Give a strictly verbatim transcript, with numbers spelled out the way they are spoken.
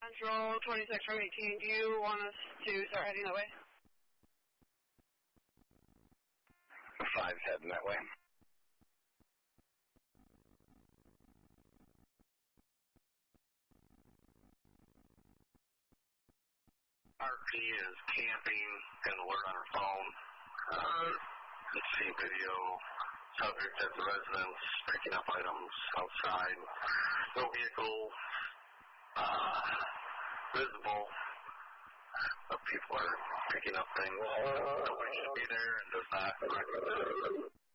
Central twenty-six from eighteen, do you want us to start heading that way? Five's heading that way. R P is camping and alert on her phone. Uh, let's see video. Subject at the residence, picking up items outside. No vehicle uh, visible. But people are picking up things. Nobody should be there and does not recognize.